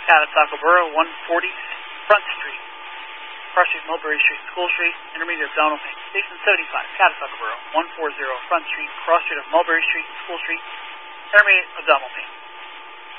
Catasauqua Borough, 140 Front Street. Cross Street, Mulberry Street, School Street, intermediate abdominal pain. Station 75, Catasauqua Borough, 140 Front Street, cross street of Mulberry Street, School Street, intermediate abdominal pain.